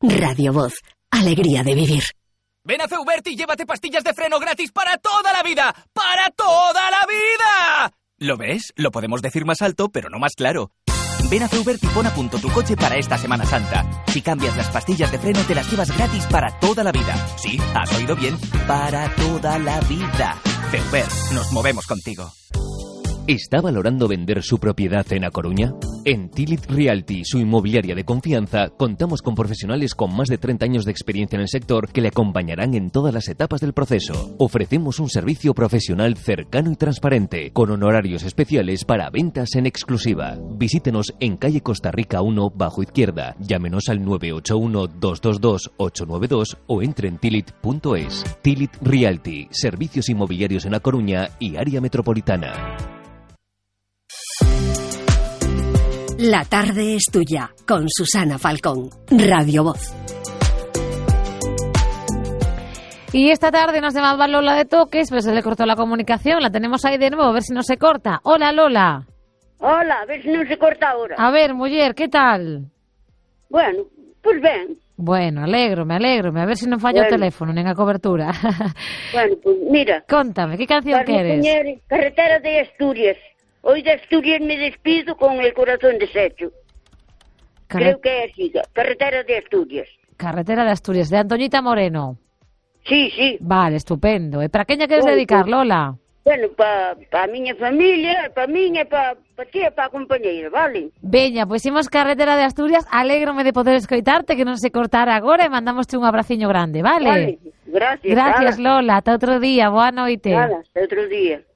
Radio Voz. Alegría de vivir. Ven a Feubert y llévate pastillas de freno gratis para toda la vida. ¡Para toda la vida! ¿Lo ves? Lo podemos decir más alto, pero no más claro. Ven a Feubert y pon a punto tu coche para esta Semana Santa. Si cambias las pastillas de freno, te las llevas gratis para toda la vida. Sí, has oído bien. Para toda la vida. Feubert, nos movemos contigo. ¿Está valorando vender su propiedad en A Coruña? En Tilit Realty, su inmobiliaria de confianza, contamos con profesionales con más de 30 años de experiencia en el sector que le acompañarán en todas las etapas del proceso. Ofrecemos un servicio profesional cercano y transparente, con honorarios especiales para ventas en exclusiva. Visítenos en calle Costa Rica 1, bajo izquierda. Llámenos al 981-222-892 o entre en tilit.es. Tilit Realty, servicios inmobiliarios en A Coruña y área metropolitana. La tarde es tuya, con Susana Falcón. Radio Voz. Y esta tarde nos llamaba Lola de Toques, pero se le cortó la comunicación. La tenemos ahí de nuevo, a ver si no se corta. Hola, Lola. Hola, a ver si no se corta ahora. A ver, mujer, ¿qué tal? Bueno, pues ben. Bueno, alégrome. A ver si non falla o teléfono, nen a cobertura. Bueno, pues mira. Contame, que canción queres? Carretera de Asturias. Hoy de Asturias me despido con el corazón deshecho. Creo que es así. Carretera de Asturias. Carretera de Asturias, de Antoñita Moreno. Sí, sí. Vale, estupendo. E para queña queres dedicar, Lola? Bueno, para a miña familia, para min e para ti e para a compañeira, vale? Veña, pois imos Carretera de Asturias. Alégrome de poder escoitarte, que non se cortara agora, e mandámoste un abraciño grande, vale? Vale, gracias. Gracias, Lola. Ata outro día, boa noite. Nada, hasta outro día.